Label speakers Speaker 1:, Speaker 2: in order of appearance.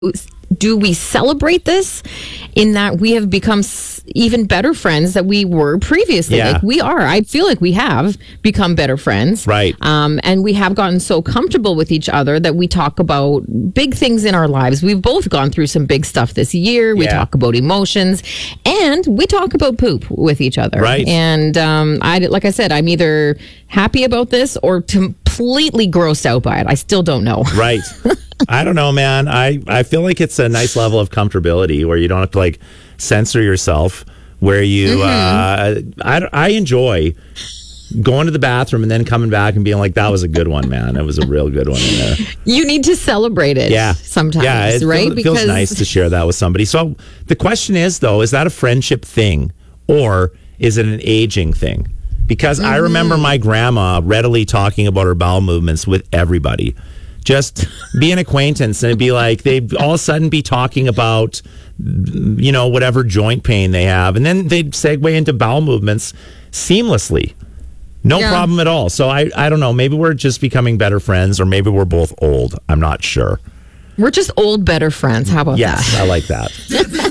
Speaker 1: do we celebrate this in that we have become even better friends that we were previously?
Speaker 2: Yeah.
Speaker 1: Like we are. I feel like we have become better friends.
Speaker 2: Right.
Speaker 1: And we have gotten so comfortable with each other that we talk about big things in our lives. We've both gone through some big stuff this year. We talk about emotions and we talk about poop with each other.
Speaker 2: Right.
Speaker 1: And like I said, I'm either happy about this or completely grossed out by it. I still don't know.
Speaker 2: Right. I don't know, man. I feel like it's a nice level of comfortability where you don't have to like censor yourself, where you I enjoy going to the bathroom and then coming back and being like, that was a good one, man. It was a real good one in there.
Speaker 1: You need to celebrate it sometimes, right?
Speaker 2: It feels nice to share that with somebody. So the question is, though, is that a friendship thing or is it an aging thing? Because I remember my grandma readily talking about her bowel movements with everybody. Just be an acquaintance, and it'd be like they'd all of a sudden be talking about, whatever joint pain they have, and then they'd segue into bowel movements seamlessly. No problem at all. So I don't know. Maybe we're just becoming better friends, or maybe we're both old. I'm not sure.
Speaker 1: We're just old, better friends. How about that?
Speaker 2: Yes, I like that.